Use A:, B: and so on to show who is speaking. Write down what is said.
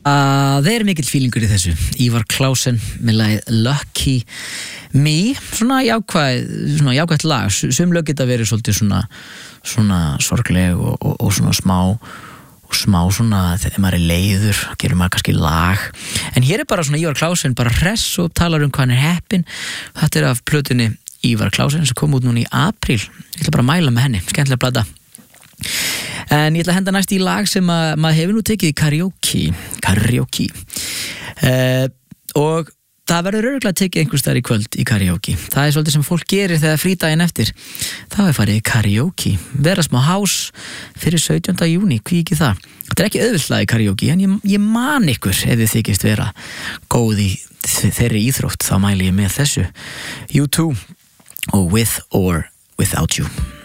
A: Það mikill fílingur í þessu. Ívar Klausen með lagið Lucky Me, svona jákvætt lag. Sum lög geta verið svolítið svona sorgleg og svona smá svona þegar maður leiður, gerir maður kannski lag. En hér bara svona Ívar Klausen bara hress og talar hvað hann heppinn. Þetta af plötunni Ívar Klausen sem kom út núna í apríl. Ég ætla bara að mæla með henni, skemmtilega plata. En ég ætla að henda næst í lag sem maður hefur nú tekið í karaoke. Og það verður örugglega tekið einhvers staðar í kvöld í karaoke. Það svolítið sem fólk gerir þegar frídaginn eftir. Þá farið í karaoke. Vera smá house fyrir 17. júní, hví ekki það? Þetta ekki auðvitað í karaoke, en ég man ykkur ef þið þykist vera góð í þeirri íþrótt, þá mæli ég með þessu. U2 og With or Without You.